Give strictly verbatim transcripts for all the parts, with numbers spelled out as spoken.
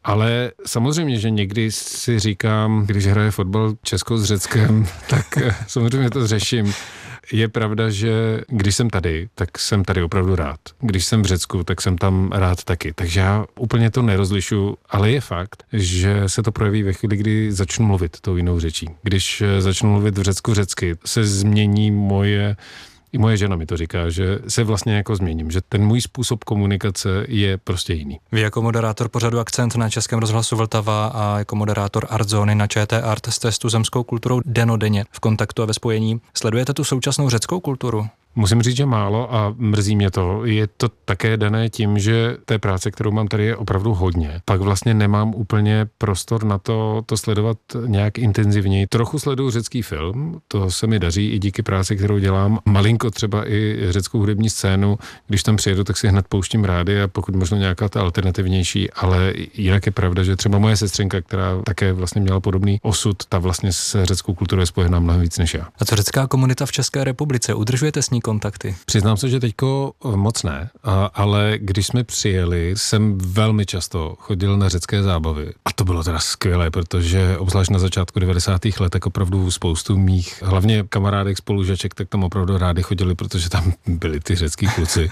Ale samozřejmě, že někdy si říkám, když hraje fotbal Česko s Řeckem, tak samozřejmě to řeším. Je pravda, že když jsem tady, tak jsem tady opravdu rád. Když jsem v Řecku, tak jsem tam rád taky. Takže já úplně to nerozlišu, ale je fakt, že se to projeví ve chvíli, kdy začnu mluvit tou jinou řečí. Když začnu mluvit v Řecku řecky, se změní moje I moje žena mi to říká, že se vlastně jako změním, že ten můj způsob komunikace je prostě jiný. Vy jako moderátor pořadu Akcent na Českém rozhlasu Vltava a jako moderátor Artzóny na ČT Art jste s tuzemskou kulturou denodenně v kontaktu a ve spojení. Sledujete tu současnou řeckou kulturu? Musím říct, že málo a mrzí mě to. Je to také dané tím, že té práce, kterou mám tady, je opravdu hodně. Pak vlastně nemám úplně prostor na to, to sledovat nějak intenzivněji. Trochu sleduju řecký film, to se mi daří i díky práci, kterou dělám. Malinko třeba i řeckou hudební scénu, když tam přijedu, tak si hned pouštím rádi a pokud možno nějaká ta alternativnější, ale jinak je pravda, že třeba moje sestřenka, která také vlastně měla podobný osud, ta vlastně s řeckou kulturou je spojená mnohem víc než já. A co řecká komunita v České republice? Udržujete s ní kontakty? Přiznám se, že teďko moc ne, ale když jsme přijeli, jsem velmi často chodil na řecké zábavy. A to bylo teda skvělé, protože obzvlášť na začátku devadesátých let tak opravdu spoustu mých, hlavně kamarádek, spolužaček, tak tam opravdu rádi chodili, protože tam byli ty řecký kluci.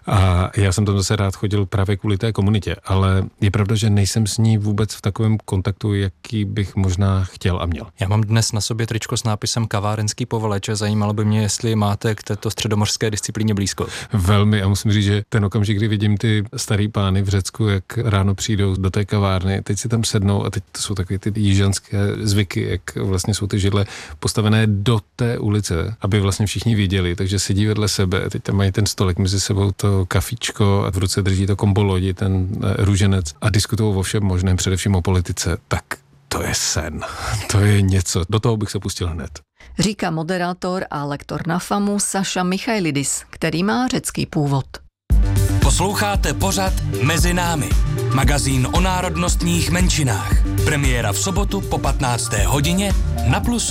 A já jsem tam zase rád chodil právě kvůli té komunitě, ale je pravda, že nejsem s ní vůbec v takovém kontaktu, jaký bych možná chtěl a měl. Já mám dnes na sobě tričko s nápisem Kavárenský povaleč. Zajímalo by mě, jestli máte k této středomořské disciplíně blízko. Velmi a musím říct, že ten okamžik, kdy vidím ty starý pány v Řecku, jak ráno přijdou do té kavárny, teď si tam sednou a teď to jsou takové ty jižanské zvyky, jak vlastně jsou ty židle postavené do té ulice, aby vlastně všichni viděli, takže sedí vedle sebe, teď tam mají ten stolek mezi sebou, to kafičko a v ruce drží to kombolodi, ten růženec a diskutují o všem možném, především o politice. Tak to je sen. To je něco. Do toho bych se pustil hned. Říká moderátor a lektor na FAMu Saša Michailidis, který má řecký původ. Posloucháte pořad Mezi námi, magazín o národnostních menšinách. Premiéra v sobotu po patnácté hodině na Plusu.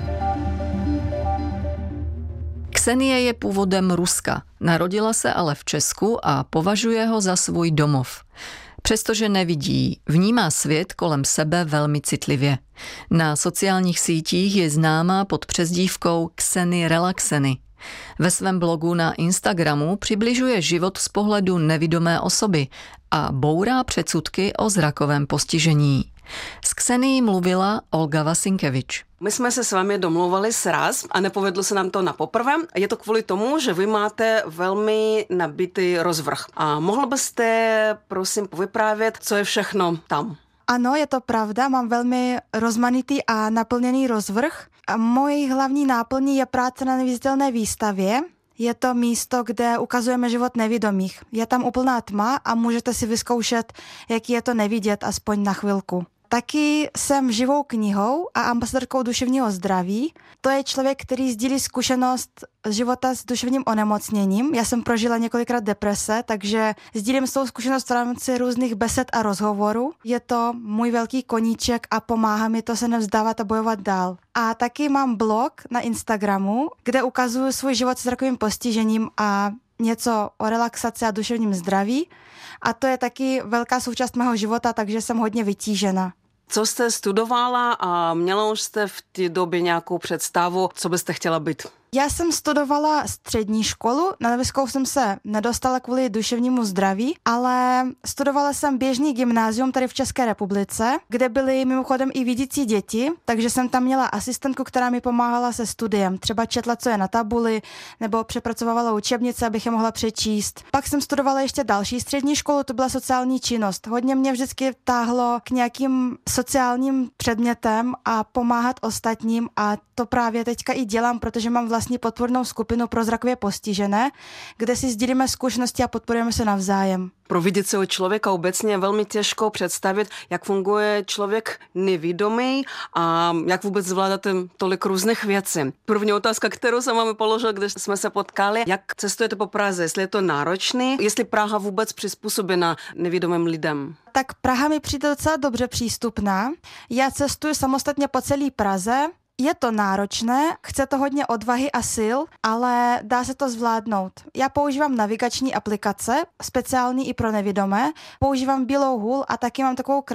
Ksenie je původem Ruska. Narodila se ale v Česku a považuje ho za svůj domov. Přestože nevidí, vnímá svět kolem sebe velmi citlivě. Na sociálních sítích je známá pod přezdívkou Kseny Relaxeny. Ve svém blogu na Instagramu přibližuje život z pohledu nevidomé osoby a bourá předsudky o zrakovém postižení. S Ksenií mluvila Olga Vasinkevič. My jsme se s vámi domluvali sraz a nepovedlo se nám to na poprvé. Je to kvůli tomu, že vy máte velmi nabitý rozvrh. A mohl byste, prosím, vyprávět, co je všechno tam? Ano, je to pravda, mám velmi rozmanitý a naplněný rozvrh. A mojí hlavní náplní je práce na neviditelné výstavě. Je to místo, kde ukazujeme život nevidomých. Je tam úplná tma a můžete si vyzkoušet, jaký je to nevidět, aspoň na chvilku. Taky jsem živou knihou a ambasadorkou duševního zdraví. To je člověk, který sdílí zkušenost života s duševním onemocněním. Já jsem prožila několikrát deprese, takže sdílím svou zkušenost v rámci různých besed a rozhovorů. Je to můj velký koníček a pomáhá mi to se nevzdávat a bojovat dál. A taky mám blog na Instagramu, kde ukazuju svůj život s zrakovým postižením a něco o relaxaci a duševním zdraví. A to je taky velká součást mého života, takže jsem hodně vytížena. Co jste studovala a měla už jste v té době nějakou představu, co byste chtěla být? Já jsem studovala střední školu, na vysokou jsem se nedostala kvůli duševnímu zdraví, ale studovala jsem běžný gymnázium tady v České republice, kde byly mimochodem i vidící děti, takže jsem tam měla asistentku, která mi pomáhala se studiem. Třeba četla, co je na tabuli, nebo přepracovávala učebnice, abych je mohla přečíst. Pak jsem studovala ještě další střední školu, to byla sociální činnost. Hodně mě vždycky táhlo k nějakým sociálním předmětem a pomáhat ostatním a to právě teďka i dělám, protože mám vlastně podpornou skupinu pro zrakově postižené, kde si sdílíme zkušenosti a podporujeme se navzájem. Pro vidícího člověka obecně je velmi těžko představit, jak funguje člověk nevidomý a jak vůbec zvládáte tolik různých věcí. První otázka, kterou jsem vám položil, když jsme se potkali, jak cestujete po Praze, jestli je to náročný, jestli Praha vůbec přizpůsobena nevidomým lidem. Tak Praha mi přijde docela dobře přístupná. Já cestuju samostatně po celé Praze. Je to náročné, chce to hodně odvahy a sil, ale dá se to zvládnout. Já používám navigační aplikace, speciální i pro nevidomé, používám bílou hůl a taky mám takovou